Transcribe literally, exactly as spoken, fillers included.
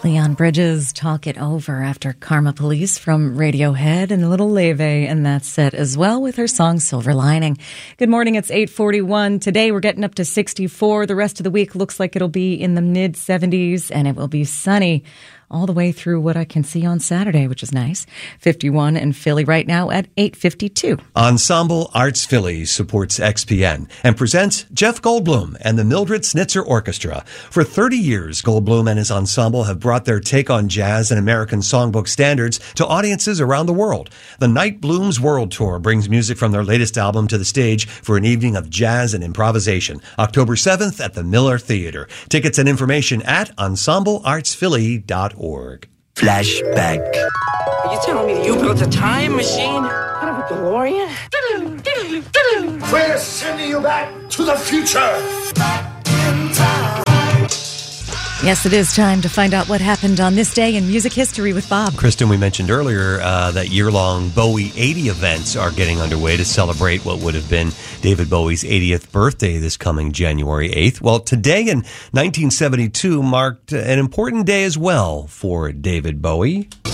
Leon Bridges, Talk It Over, after Karma Police from Radiohead, and Little Leve, and that's set as well with her song Silver Lining. Good morning, it's eight forty-one. Today we're getting up to sixty-four. The rest of the week looks like it'll be in the mid seventies, and it will be sunny all the way through what I can see on Saturday, which is nice. fifty-one in Philly right now at eight fifty-two. Ensemble Arts Philly supports X P N and presents Jeff Goldblum and the Mildred Snitzer Orchestra. For thirty years, Goldblum and his ensemble have brought their take on jazz and American songbook standards to audiences around the world. The Night Blooms World Tour brings music from their latest album to the stage for an evening of jazz and improvisation, October seventh at the Miller Theater. Tickets and information at ensemble arts philly dot org. Flashback. Are you telling me you built a time machine out of a DeLorean? We're sending you back to the future. Yes, it is time to find out what happened on this day in music history with Bob. Kristen, we mentioned earlier uh, that year-long Bowie eighty events are getting underway to celebrate what would have been David Bowie's eightieth birthday this coming January eighth. Well, today in nineteen seventy-two marked an important day as well for David Bowie.